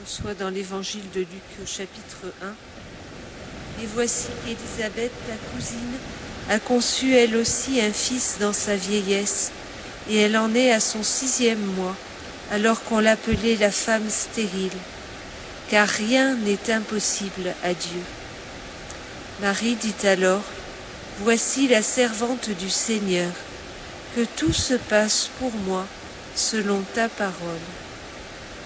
soit dans l'évangile de Luc au chapitre 1. Et voici qu'Élisabeth, ta cousine, a conçu elle aussi un fils dans sa vieillesse, et elle en est à son 6e mois, alors qu'on l'appelait la femme stérile, car rien n'est impossible à Dieu. Marie dit alors, voici la servante du Seigneur, que tout se passe pour moi selon ta parole.